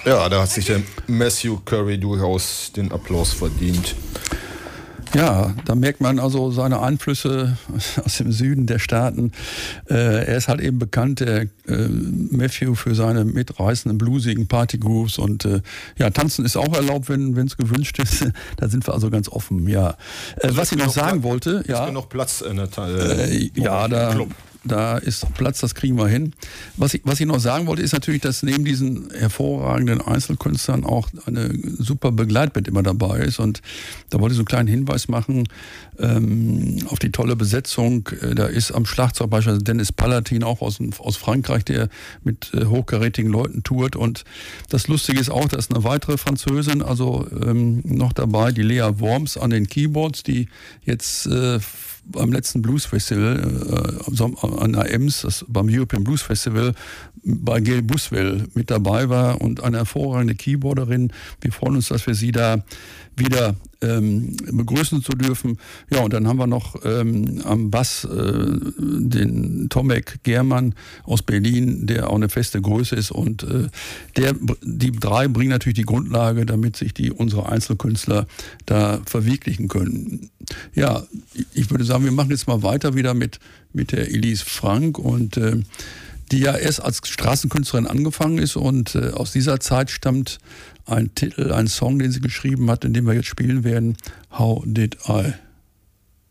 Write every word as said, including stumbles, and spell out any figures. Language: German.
Ja, da hat sich der Matthew Curry durchaus den Applaus verdient. Ja, da merkt man also seine Einflüsse aus dem Süden der Staaten. Äh, er ist halt eben bekannt, der äh, Matthew, für seine mitreißenden, bluesigen Partygrooves. Und äh, ja, tanzen ist auch erlaubt, wenn es gewünscht ist. Da sind wir also ganz offen, ja. Äh, Also was ich noch sagen Pla- wollte, ja. Ist genug Platz in der äh, Äh, ja, da, da ist Platz, das kriegen wir hin. Was ich, was ich noch sagen wollte, ist natürlich, dass neben diesen hervorragenden Einzelkünstlern auch eine super Begleitband immer dabei ist. Und da wollte ich so einen kleinen Hinweis machen ähm, auf die tolle Besetzung. Da ist am Schlagzeug beispielsweise Dennis Palatin, auch aus, aus Frankreich, der mit äh, hochkarätigen Leuten tourt. Und das Lustige ist auch, da ist eine weitere Französin also ähm, noch dabei, die Lea Worms an den Keyboards, die jetzt äh, beim letzten Blues Festival äh, an der Ems, das beim European Blues Festival, bei Gail Buswell mit dabei war und eine hervorragende Keyboarderin. Wir freuen uns, dass wir sie da wieder ähm, begrüßen zu dürfen. Ja, und dann haben wir noch ähm, am Bass äh, den Tomek Germann aus Berlin, der auch eine feste Größe ist. Und äh, der, die drei bringen natürlich die Grundlage, damit sich die unsere Einzelkünstler da verwirklichen können. Ja, ich würde sagen, wir machen jetzt mal weiter wieder mit, mit der Elise Frank, und äh, die ja erst als Straßenkünstlerin angefangen ist, und äh, aus dieser Zeit stammt ein Titel, ein Song, den sie geschrieben hat, in dem wir jetzt spielen werden, How Did I